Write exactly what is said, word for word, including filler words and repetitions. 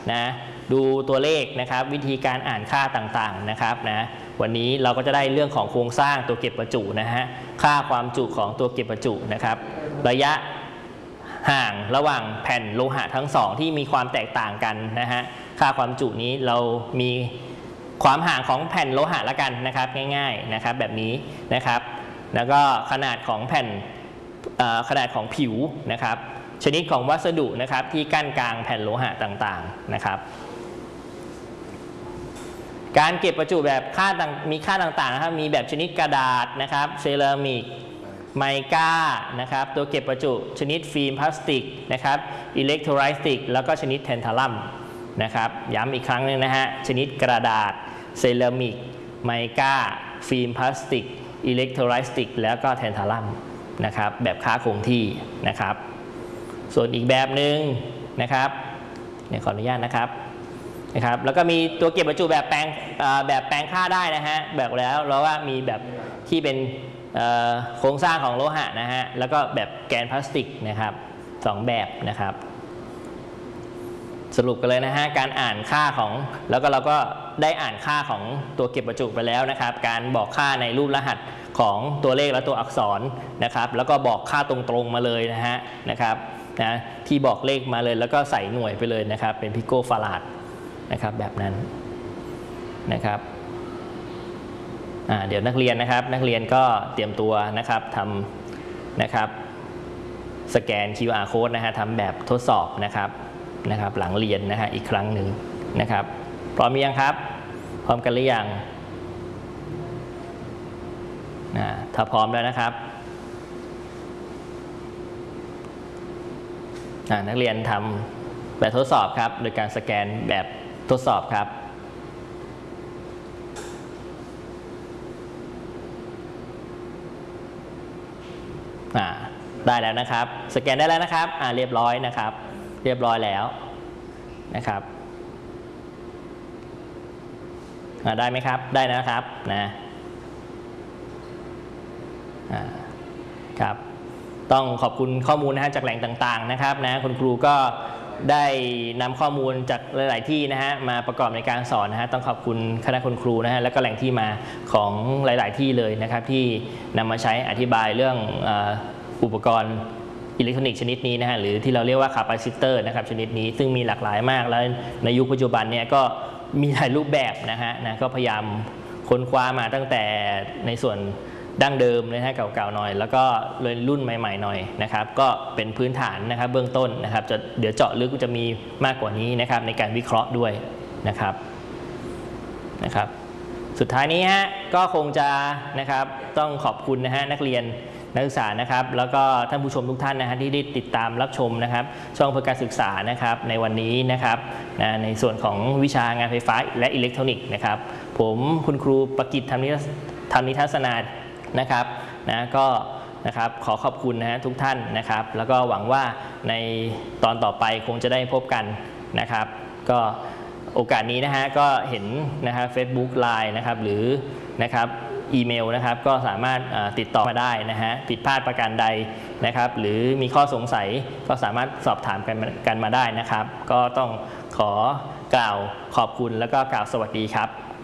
นะดูตัวเลขนะครับวิธีการอ่านค่าต่างๆนะครับนะวันนี้เราก็จะได้เรื่องของโครงสร้างตัวเก็บประจุนะฮะค่าความจุของตัวเก็บประจุนะครับระยะห่างระหว่างแผ่นโลหะทั้งสองที่มีความแตกต่างกันนะฮะค่าความจุนี้เรามีความห่างของแผ่นโลหะละกันนะครับง่ายๆนะครับแบบนี้นะครับแล้วก็ขนาดของแผ่นขนาดของผิวนะครับชนิดของวัสดุนะครับที่กั้นกลางแผ่นโลหะต่างๆนะครับการเก็บประจุแบบค่ามีค่าต่างๆนะครับมีแบบชนิดกระดาษนะครับเซรามิกไมก้านะครับตัวเก็บประจุชนิดฟิล์มพลาสติกนะครับอิเล็กโทรไลติกแล้วก็ชนิดแทนทาลัมนะครับย้ำอีกครั้งนึงนะฮะชนิดกระดาษเซรามิกไมก้าฟิล์มพลาสติกอิเล็กโทรไลติกแล้วก็แทนทาลัมนะครับแบบค่าคงที่นะครับส่วนอีกแบบหนึ่งนะครับเนี่ยขออนุญาตนะครับนะครับแล้วก็มีตัวเก็บประจุแบบแปลงแบบแปลงค่าได้นะฮะแบบแล้วเราว่ามีแบบที่เป็นโครงสร้างของโลหะนะฮะแล้วก็แบบแกนพลาสติกนะครับสองแบบนะครับสรุปกันเลยนะฮะการอ่านค่าของแล้วก็เราก็ได้อ่านค่าของตัวเก็บประจุไปแล้วนะครับการบอกค่าในรูปรหัสของตัวเลขและตัวอักษรนะครับแล้วก็บอกค่าตรงๆมาเลยนะฮะนะครับนะที่บอกเลขมาเลยแล้วก็ใส่หน่วยไปเลยนะครับเป็นพิโกฟาราดนะครับแบบนั้นนะครับเดี๋ยวนักเรียนนะครับนักเรียนก็เตรียมตัวนะครับทำนะครับสแกน คิว อาร์ code นะฮะทำแบบทดสอบนะครับนะครับหลังเรียนนะฮะอีกครั้งหนึ่งนะครับพร้อมยังครับพร้อมกันหรือยังถ้าพร้อมแล้วนะครับนักเรียนทำแบบทดสอบครับโดยการสแกนแบบทดสอบครับได้แล้วนะครับสแกนได้แล้วนะครับเรียบร้อยนะครับเรียบร้อยแล้วนะครับได้ไหมครับได้นะครับนะครับต้องขอบคุณข้อมูลนะฮะจากแหล่งต่างๆนะครับนะคุณครูก็ได้นำข้อมูลจากหลายๆที่นะฮะมาประกอบในการสอนนะฮะต้องขอบคุณคณะคุณครูนะฮะและก็แหล่งที่มาของหลายๆที่เลยนะครับที่นำมาใช้อธิบายเรื่องอุปกรณ์อิเล็กทรอนิกส์ชนิดนี้นะฮะหรือที่เราเรียกว่าคาปาซิเตอร์นะครับชนิดนี้ซึ่งมีหลากหลายมากแล้วในยุคปัจจุบันเนี่ยก็มีหลายรูปแบบนะฮะนะก็พยายามค้นคว้ามาตั้งแต่ในส่วนดั้งเดิมนะฮะเก่าๆหน่อยแล้วก็เลยรุ่นใหม่ๆหน่อยนะครับก็เป็นพื้นฐานนะครับเบื้องต้นนะครับจะเดี๋ยวเจาะลึกจะมีมากกว่านี้นะครับในการวิเคราะห์ด้วยนะครับนะครับสุดท้ายนี้ฮะก็คงจะนะครับต้องขอบคุณนะฮะนักเรียนนักศึกษานะครับแล้วก็ท่านผู้ชมทุกท่านนะฮะที่ได้ติดตามรับชมนะครับช่องเพื่อการศึกษานะครับในวันนี้นะครับนะในส่วนของวิชางานไฟฟ้าและอิเล็กทรอนิกส์นะครับผมคุณครูประกิตธรรมนิทัศนานะครับนะก็นะครับขอขอบคุณนะฮะทุกท่านนะครับแล้วก็หวังว่าในตอนต่อไปคงจะได้พบกันนะครับก็โอกาสนี้นะฮะก็เห็นนะครับ Facebook ไลน์ นะครับหรือนะครับอีเมลนะครับก็สามารถติดต่อมาได้นะฮะผิดพลาดประการใดนะครับหรือมีข้อสงสัยก็สามารถสอบถามกันกันมาได้นะครับก็ต้องขอกล่าวขอบคุณแล้วก็กล่าวสวัสดีครับ